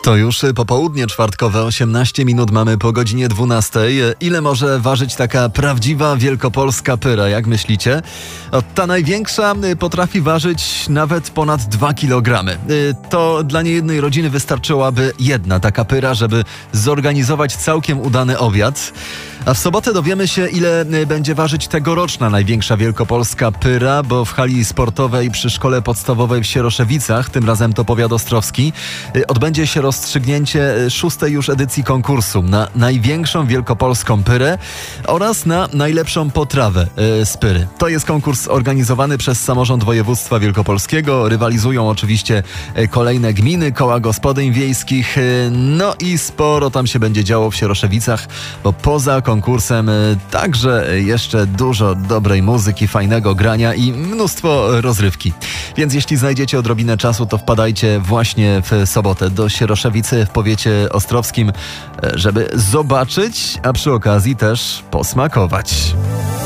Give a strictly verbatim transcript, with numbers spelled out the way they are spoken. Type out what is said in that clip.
To już popołudnie czwartkowe, osiemnaście minut mamy po godzinie dwunastej. Ile może ważyć taka prawdziwa wielkopolska pyra, jak myślicie? O, ta największa potrafi ważyć nawet ponad dwa kilogramy. To dla niejednej rodziny wystarczyłaby jedna taka pyra, żeby zorganizować całkiem udany obiad. A w sobotę dowiemy się, ile będzie ważyć tegoroczna największa wielkopolska pyra, bo w hali sportowej przy szkole podstawowej w Sieroszewicach, tym razem to powiat ostrowski, odbędzie się rozstrzygnięcie szóstej już edycji konkursu na największą wielkopolską pyrę oraz na najlepszą potrawę z pyry. To jest konkurs organizowany przez Samorząd Województwa Wielkopolskiego. Rywalizują oczywiście kolejne gminy, koła gospodyń wiejskich. No i sporo tam się będzie działo w Sieroszewicach, bo poza konkursem także jeszcze dużo dobrej muzyki, fajnego grania i mnóstwo rozrywki. Więc jeśli znajdziecie odrobinę czasu, to wpadajcie właśnie w sobotę do Sieroszewicy w powiecie ostrowskim, żeby zobaczyć, a przy okazji też posmakować.